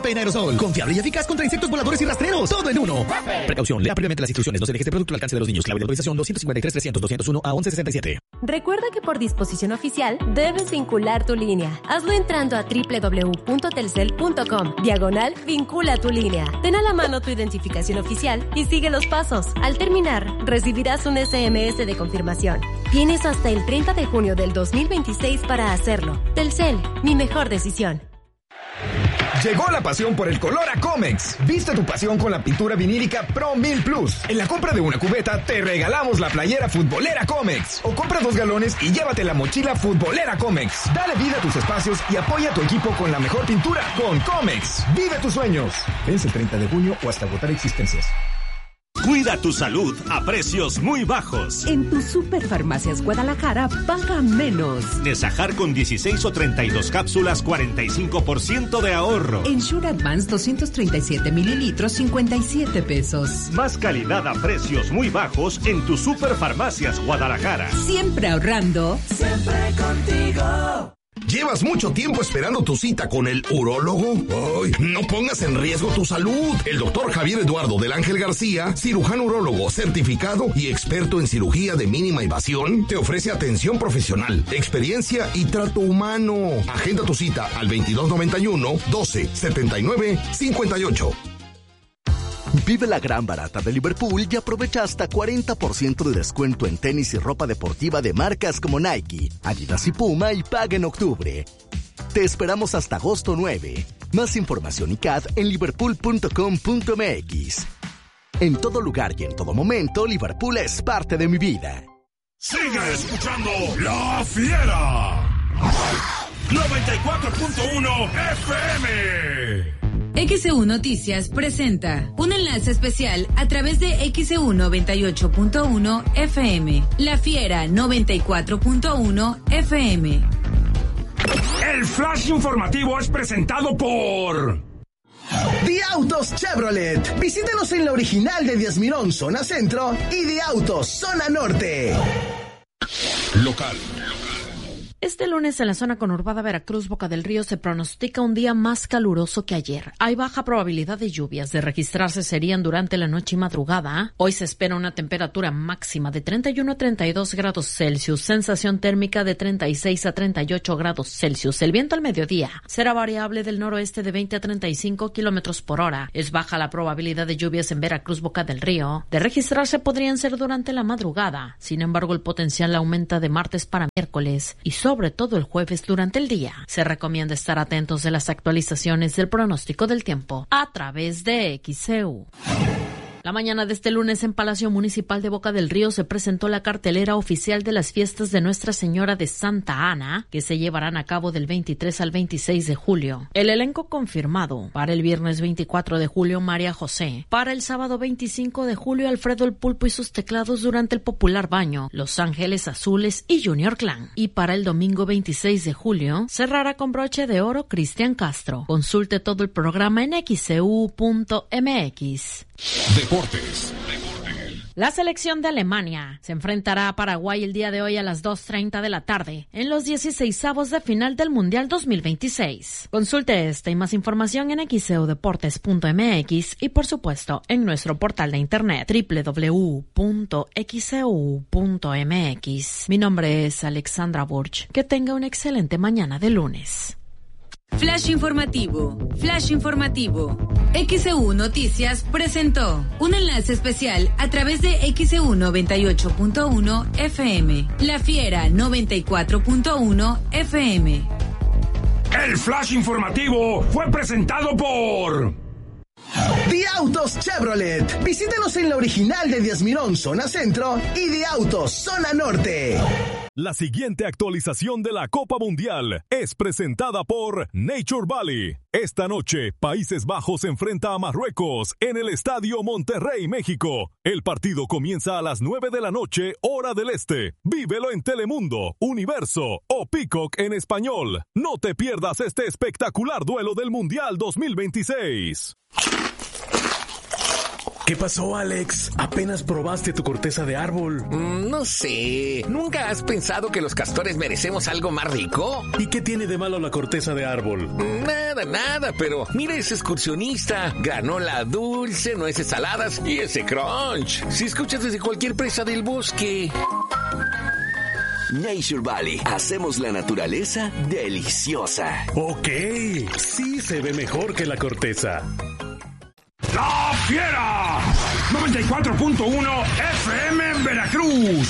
Wape en aerosol. Confiable y eficaz contra insectos voladores y rastreros. Todo en uno. Wape. Precaución. Lea previamente las instrucciones. No se deje este producto al alcance de los niños. Clave de autorización 253-300-201 a 1167. Recuerda que por disposición oficial debes vincular tu línea. Hazlo entrando a www.telcel.com/vincula tu línea. Ten a la mano tu identificación oficial y sigue los pasos. Al terminar, recibirás un SMS de confirmación. Tienes hasta el 30 de junio del 2026 para hacerlo. Telcel, mi mejor decisión. Llegó la pasión por el color a Comex. Viste tu pasión con la pintura vinílica Pro 1000 Plus. En la compra de una cubeta te regalamos la playera futbolera Comex. O compra 2 galones y llévate la mochila futbolera Comex. Dale vida a tus espacios y apoya a tu equipo con la mejor pintura con Comex. Vive tus sueños. Vence el 30 de junio o hasta agotar existencias. Cuida tu salud a precios muy bajos. En tu Superfarmacias Guadalajara paga menos. Nesajar con 16 o 32 cápsulas, 45% de ahorro. Ensure Advance 237 mililitros, 57 pesos. Más calidad a precios muy bajos en tu Superfarmacias Guadalajara. Siempre ahorrando. Siempre contigo. ¿Llevas mucho tiempo esperando tu cita con el urólogo? ¡Ay! No pongas en riesgo tu salud. El doctor Javier Eduardo del Ángel García, cirujano urólogo certificado y experto en cirugía de mínima invasión, te ofrece atención profesional, experiencia y trato humano. Agenda tu cita al 2291-12-79-58. Vive la gran barata de Liverpool y aprovecha hasta 40% de descuento en tenis y ropa deportiva de marcas como Nike, Adidas y Puma y paga en octubre. Te esperamos hasta agosto 9. Más información y CAD en liverpool.com.mx. En todo lugar y en todo momento, Liverpool es parte de mi vida. Sigue escuchando La Fiera 94.1 FM. XEU Noticias presenta un enlace especial a través de XEU 98.1 FM. La Fiera 94.1 FM. El flash informativo es presentado por The Autos Chevrolet. Visítenos en la original de Díaz Mirón, zona centro, y The Autos, zona norte. Local. Este lunes en la zona conurbada Veracruz, Boca del Río, se pronostica un día más caluroso que ayer. Hay baja probabilidad de lluvias. De registrarse serían durante la noche y madrugada. Hoy se espera una temperatura máxima de 31 a 32 grados Celsius, sensación térmica de 36 a 38 grados Celsius. El viento al mediodía será variable del noroeste de 20 a 35 kilómetros por hora. Es baja la probabilidad de lluvias en Veracruz, Boca del Río. De registrarse podrían ser durante la madrugada. Sin embargo, el potencial aumenta de martes para miércoles y sobre todo el jueves durante el día. Se recomienda estar atentos de las actualizaciones del pronóstico del tiempo a través de XEU. La mañana de este lunes en Palacio Municipal de Boca del Río se presentó la cartelera oficial de las fiestas de Nuestra Señora de Santa Ana, que se llevarán a cabo del 23 al 26 de julio. El elenco confirmado: para el viernes 24 de julio, María José; para el sábado 25 de julio, Alfredo el Pulpo y sus teclados durante el popular baño, Los Ángeles Azules y Junior Clan; y para el domingo 26 de julio, cerrará con broche de oro Cristian Castro. Consulte todo el programa en xeu.mx. Deportes. La selección de Alemania se enfrentará a Paraguay el día de hoy a las 2:30 de la tarde en los 16avos de final del Mundial 2026. Consulte esta y más información en xeudeportes.mx y por supuesto en nuestro portal de internet www.xeu.mx. Mi nombre es Alexandra Burch. Que tenga una excelente mañana de lunes. Flash informativo. Flash informativo. XEU Noticias presentó un enlace especial a través de XEU 98.1 FM. La Fiera 94.1 FM. El flash informativo fue presentado por The Autos Chevrolet. Visítenos en la original de Díaz Mirón, zona centro, y The Autos, zona norte. La siguiente actualización de la Copa Mundial es presentada por Nature Valley. Esta noche, Países Bajos se enfrenta a Marruecos en el Estadio Monterrey, México. El partido comienza a las 9 de la noche, hora del este. Vívelo en Telemundo, Universo o Peacock en español. No te pierdas este espectacular duelo del Mundial 2026. ¿Qué pasó, Alex? Apenas probaste tu corteza de árbol. No sé. ¿Nunca has pensado que los castores merecemos algo más rico? ¿Y qué tiene de malo la corteza de árbol? Nada, pero mira ese excursionista. Granola dulce, nueces saladas y ese crunch. Si escuchas desde cualquier presa del bosque. Nature Valley. Hacemos la naturaleza deliciosa. Ok, sí se ve mejor que la corteza. ¡La Fiera! 94.1 FM en Veracruz.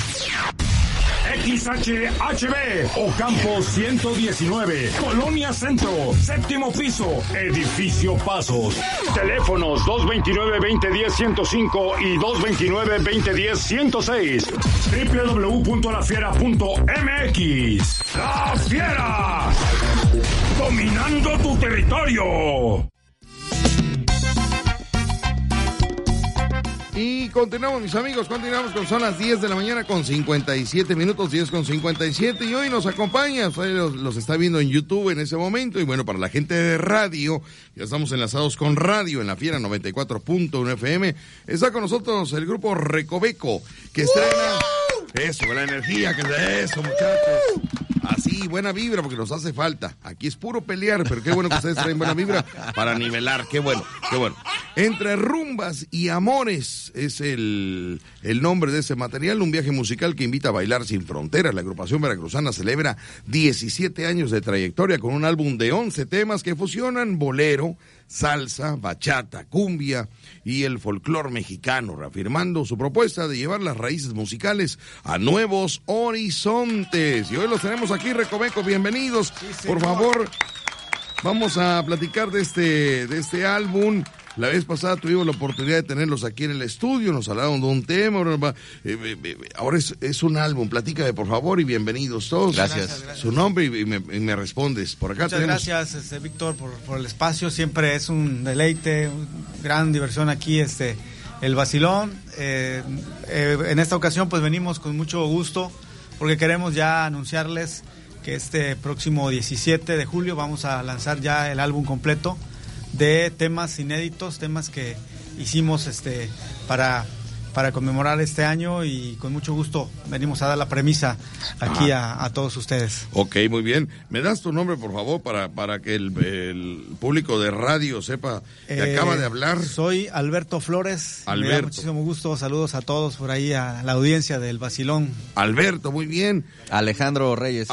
XHHB, Ocampo 119, Colonia Centro, séptimo piso, Edificio Pasos. Teléfonos 229-2010-105 y 229-2010-106. www.lafiera.mx. ¡La Fiera! Dominando tu territorio. Y continuamos, mis amigos, son las 10 de la mañana con 57 minutos, 10 con 57, y hoy nos acompaña, los está viendo en YouTube en ese momento, y bueno, para la gente de radio, ya estamos enlazados con radio en La Fiera 94.1 FM, está con nosotros el grupo Recoveco, que estrena, eso, la energía, que es de eso, muchachos. Así, buena vibra, porque nos hace falta. Aquí es puro pelear, pero qué bueno que ustedes traen buena vibra para nivelar. Qué bueno, qué bueno. Entre rumbas y amores es el nombre de ese material, un viaje musical que invita a bailar sin fronteras. La agrupación veracruzana celebra 17 años de trayectoria con un álbum de 11 temas que fusionan bolero, salsa, bachata, cumbia y el folclor mexicano, reafirmando su propuesta de llevar las raíces musicales a nuevos horizontes. Y hoy los tenemos aquí, Recoveco, bienvenidos. Sí, por favor, vamos a platicar de este álbum. La vez pasada tuvimos la oportunidad de tenerlos aquí en el estudio, nos hablaron de un tema, ahora es un álbum. Platícame, por favor, y bienvenidos todos. Gracias. Su nombre y me respondes. Por acá Muchas gracias, Víctor, por el espacio. Siempre es un deleite, gran diversión aquí, el vacilón. En esta ocasión, pues venimos con mucho gusto, porque queremos ya anunciarles que este próximo 17 de julio vamos a lanzar ya el álbum completo de temas inéditos, temas que hicimos para conmemorar este año, y con mucho gusto venimos a dar la premisa aquí a todos ustedes. Ok, muy bien. ¿Me das tu nombre, por favor, para que el público de radio sepa que acaba de hablar? Soy Alberto Flores. Me da muchísimo gusto. Saludos a todos por ahí, a la audiencia del Vacilón. Alberto, muy bien. Alejandro Reyes.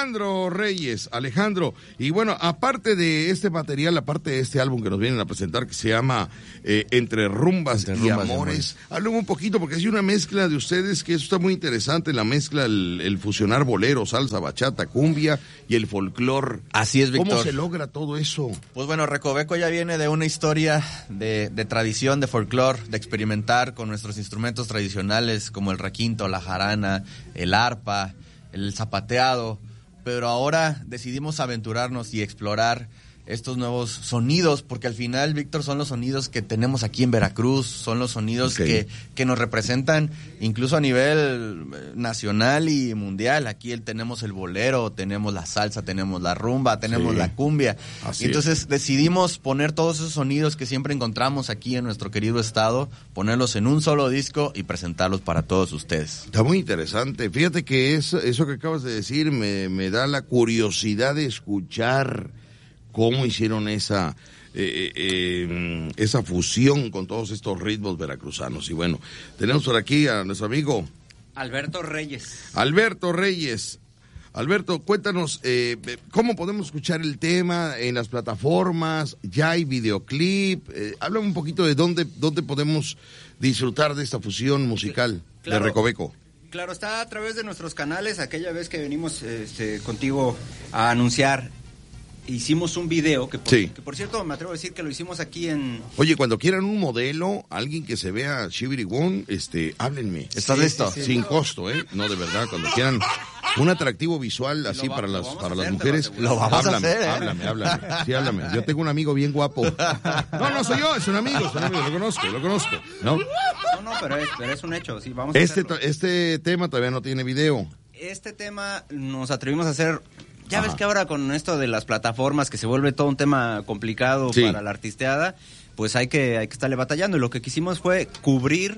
Alejandro. Y bueno, aparte de este material, aparte de este álbum que nos vienen a presentar, que se llama Entre rumbas y amores, háblame un poquito, porque hay una mezcla de ustedes que eso está muy interesante, la mezcla, el fusionar bolero, salsa, bachata, cumbia y el folclor. Así es, Víctor. ¿Cómo se logra todo eso? Pues bueno, Recoveco ya viene de una historia de tradición, de folclor, de experimentar con nuestros instrumentos tradicionales como el requinto, la jarana, el arpa, el zapateado, pero ahora decidimos aventurarnos y explorar estos nuevos sonidos, porque al final, Víctor, son los sonidos que tenemos aquí en Veracruz, son los sonidos que nos representan incluso a nivel nacional y mundial. Aquí tenemos el bolero, tenemos la salsa, tenemos la rumba, tenemos la cumbia. Y entonces decidimos poner todos esos sonidos que siempre encontramos aquí en nuestro querido estado, ponerlos en un solo disco y presentarlos para todos ustedes. Está muy interesante. Fíjate que eso que acabas de decir me da la curiosidad de escuchar cómo hicieron esa fusión con todos estos ritmos veracruzanos. Y bueno, tenemos por aquí a nuestro amigo Alberto Reyes. Alberto, cuéntanos, ¿cómo podemos escuchar el tema en las plataformas? ¿Ya hay videoclip? Háblame un poquito de dónde podemos disfrutar de esta fusión musical de Recoveco. Claro, está a través de nuestros canales. Aquella vez que venimos contigo a anunciar, hicimos un video que por cierto me atrevo a decir que lo hicimos aquí en... Oye, cuando quieran un modelo, alguien que se vea chibirigón, háblenme. ¿Estás listo? Sin costo, No, de verdad, cuando quieran un atractivo visual así para las mujeres. Lo vamos a hacer, Háblame. Sí, háblame. Yo tengo un amigo bien guapo. No soy yo, es un amigo, lo conozco. No, pero es un hecho, sí, vamos a hacerlo. Este tema todavía no tiene video. Este tema nos atrevimos a hacer... Ves que ahora con esto de las plataformas, que se vuelve todo un tema complicado para la artisteada, pues hay que estarle batallando. Y lo que quisimos fue cubrir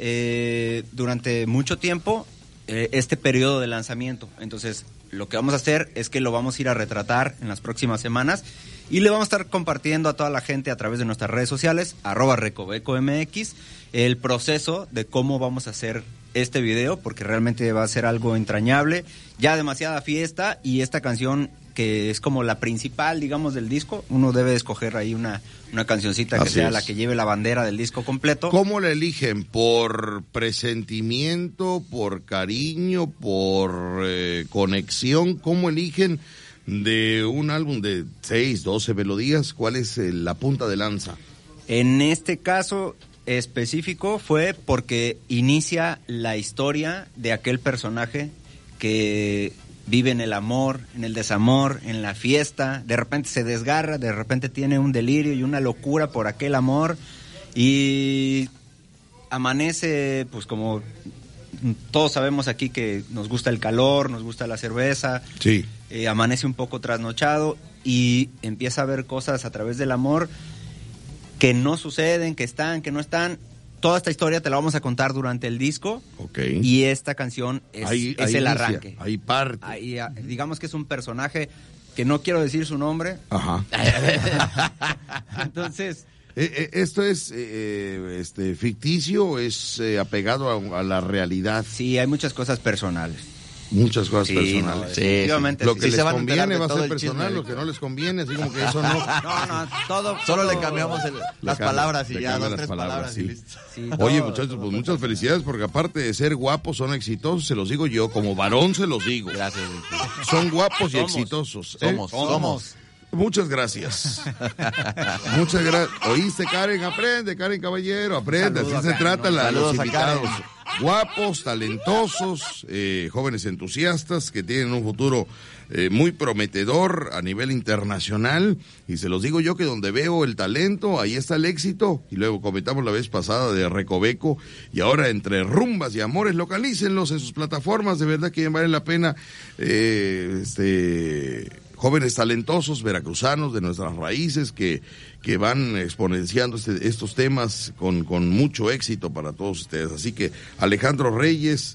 durante mucho tiempo este periodo de lanzamiento. Entonces, lo que vamos a hacer es que lo vamos a ir a retratar en las próximas semanas y le vamos a estar compartiendo a toda la gente a través de nuestras redes sociales, @RecovecoMX, el proceso de cómo vamos a hacer este video, porque realmente va a ser algo entrañable, ya demasiada fiesta, y esta canción que es como la principal, digamos, del disco, uno debe escoger ahí una cancioncita que sea la que lleve la bandera del disco completo. ¿Cómo la eligen? ¿Por presentimiento, por cariño, por conexión? ¿Cómo eligen de un álbum de 6, 12 melodías? ¿Cuál es la punta de lanza? En este caso específico fue porque inicia la historia de aquel personaje que vive en el amor, en el desamor, en la fiesta, de repente se desgarra, de repente tiene un delirio y una locura por aquel amor y amanece, pues como todos sabemos aquí que nos gusta el calor, nos gusta la cerveza, sí. Amanece un poco trasnochado y empieza a ver cosas a través del amor que no suceden, que están, que no están. Toda esta historia te la vamos a contar durante el disco. Okay. Y esta canción es el arranque. Ahí parte. Digamos que es un personaje que no quiero decir su nombre. Ajá. Entonces... ¿Esto es ficticio o es apegado a la realidad? Sí, hay muchas cosas personales. Muchas cosas personales. No, definitivamente. Lo que les van conviene va a ser personal, lo que no les conviene, así como que eso no. No, todo. Solo le cambiamos las palabras y ya, 2, 3 palabras sí. y listo. Sí, Oye, muchachos, pues muchas felicidades, porque aparte de ser guapos, son exitosos, se los digo yo, como varón se los digo. Gracias. Son guapos y exitosos. Somos. Muchas gracias. Muchas gracias. ¿Oíste, Karen? Aprende, Karen Caballero, aprende. Así se tratan los invitados. Guapos, talentosos, jóvenes entusiastas que tienen un futuro muy prometedor a nivel internacional. Y se los digo yo que donde veo el talento, ahí está el éxito. Y luego comentamos la vez pasada de Recoveco. Y ahora entre rumbas y amores, localícenlos en sus plataformas. De verdad que vale la pena. Jóvenes talentosos, veracruzanos de nuestras raíces que van exponenciando estos temas con mucho éxito para todos ustedes. Así que Alejandro Reyes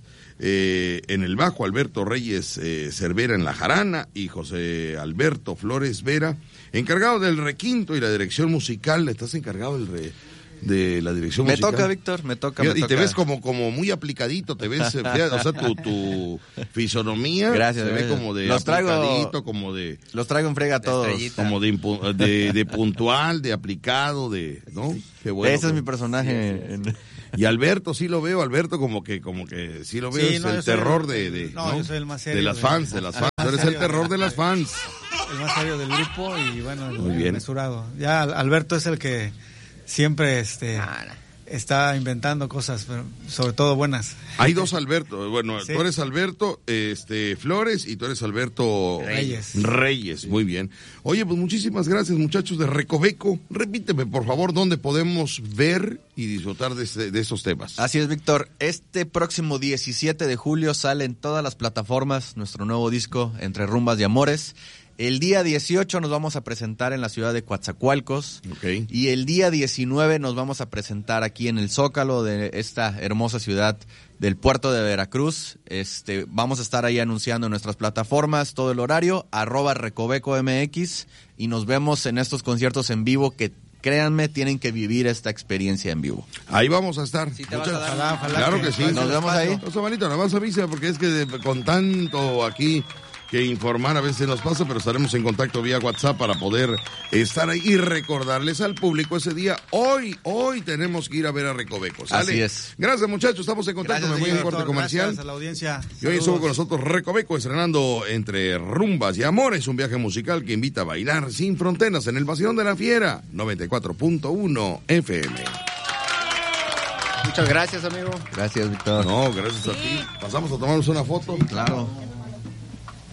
en el bajo, Alberto Reyes Cervera en la jarana y José Alberto Flores Vera, encargado del requinto y la dirección musical. ¿Estás encargado de la dirección musical? Me toca, Víctor, me toca. Te ves como muy aplicadito, te ves, o sea, tu fisonomía. Gracias, se ve como de aplicadito, como de... Los traigo en frega a todos. Como de puntual, de aplicado, ¿no? Qué bueno. Ese es mi personaje. Y Alberto, sí lo veo, Alberto como que sí lo veo, sí, es el terror yo soy el más serio. De las fans. Tú eres el terror de las fans. El más serio del grupo y bueno, muy bien. Mesurado. Ya Alberto es el que siempre está inventando cosas, pero sobre todo buenas. Hay dos Alberto, bueno, sí. Tú eres Alberto Flores y tú eres Alberto Reyes, muy bien. Oye, pues muchísimas gracias, muchachos de Recoveco. Repíteme, por favor, dónde podemos ver y disfrutar de estos temas. Así es, Víctor. Este próximo 17 de julio sale en todas las plataformas nuestro nuevo disco, Entre Rumbas y Amores. El día 18 nos vamos a presentar en la ciudad de Coatzacoalcos. Okay. Y el día 19 nos vamos a presentar aquí en el Zócalo de esta hermosa ciudad del puerto de Veracruz. Vamos a estar ahí anunciando en nuestras plataformas todo el horario, @RecovecoMX, y nos vemos en estos conciertos en vivo que, créanme, tienen que vivir esta experiencia en vivo. Ahí vamos a estar. Sí, ojalá claro que sí. Nos vemos ahí. No, manito, nada más avisa, porque es que con tanto aquí que informar a veces nos pasa, pero estaremos en contacto vía WhatsApp para poder estar ahí y recordarles al público ese día. Hoy tenemos que ir a ver a Recoveco, ¿sale? Así es. Gracias, muchachos, estamos en contacto. Me voy a un corte comercial. Gracias a la audiencia. Y hoy estuvo con nosotros Recoveco estrenando Entre Rumbas y Amores, un viaje musical que invita a bailar sin fronteras en el Vacilón de la Fiera, 94.1 FM. Muchas gracias, amigo. Gracias, Víctor. No, gracias a ti. Pasamos a tomarnos una foto. Claro.